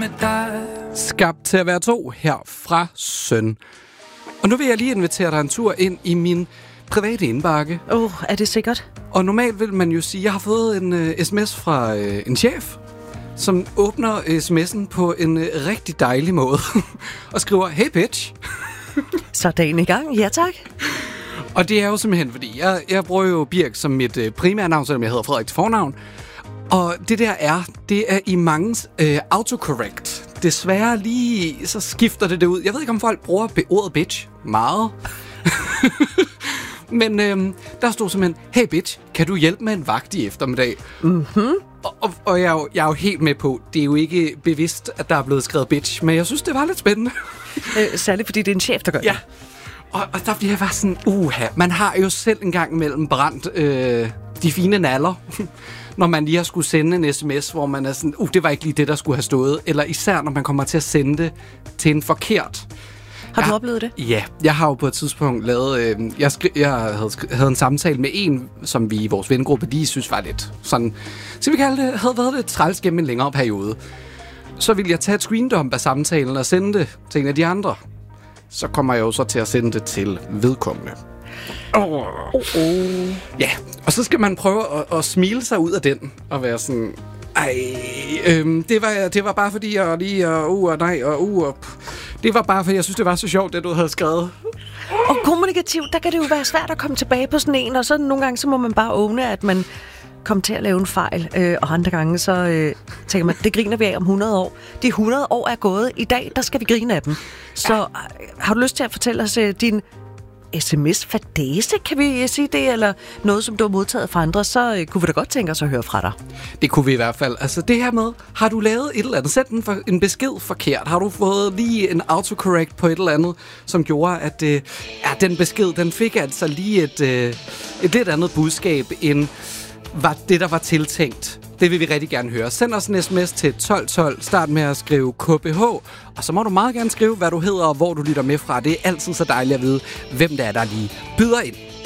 dig. Skabt til at være to her fra Søn. Og nu vil jeg lige invitere dig en tur ind i min private indbakke. Er det sikkert? Og normalt vil man jo sige, at jeg har fået en sms fra en chef, som åbner sms'en på en rigtig dejlig måde og skriver, hey bitch. Så er dagen i gang, ja tak. Og det er jo simpelthen, fordi jeg bruger jo Birk som mit primære navn, selvom jeg hedder Frederik til fornavn. Og det er i mangens autocorrect. Desværre lige, så skifter det ud. Jeg ved ikke, om folk bruger ordet bitch meget. Men der stod simpelthen, hey bitch, kan du hjælpe med en vagt i eftermiddag? Mhm. Og jeg er jo helt med på, det er jo ikke bevidst, at der er blevet skrevet bitch, men jeg synes, det var lidt spændende. Særligt fordi det er en chef, der gør det. Og der bliver jeg bare sådan, man har jo selv en gang imellem brændt de fine naller, når man lige har skulle sende en sms, hvor man er sådan, det var ikke lige det, der skulle have stået. Eller især, når man kommer til at sende det til en forkert. Har du oplevet det? Ja, jeg har jo på et tidspunkt lavet... jeg havde en samtale med en, som vi i vores vennegruppe lige synes var lidt sådan... Så vi kalde det, havde været lidt træls gennem en længere periode. Så ville jeg tage et screendump af samtalen og sende det til en af de andre. Så kommer jeg jo så til at sende det til vedkommende. Ja, og så skal man prøve at smile sig ud af den og være sådan... det var bare fordi jeg lige det var bare fordi jeg synes det var så sjovt det du havde skrevet. Og kommunikativt, der kan det jo være svært at komme tilbage på sådan en, og så nogle gange så må man bare åbne, at man kom til at lave en fejl, og andre gange så tænker man, det griner vi af om 100 år. De 100 år er gået. I dag, der skal vi grine af dem. Så har du lyst til at fortælle os din sms-fadese, kan vi sige det, eller noget, som du har modtaget fra andre, så kunne vi da godt tænke os at høre fra dig. Det kunne vi i hvert fald. Altså det her med, har du lavet et eller andet, sendt en besked forkert? Har du fået lige en autocorrect på et eller andet, som gjorde, at den besked, den fik altså lige et lidt andet budskab, end var det, der var tiltænkt? Det vil vi rigtig gerne høre. Send os en sms til 1212. Start med at skrive KBH. Og så må du meget gerne skrive, hvad du hedder og hvor du lytter med fra. Det er altid så dejligt at vide, hvem det er, der lige byder ind.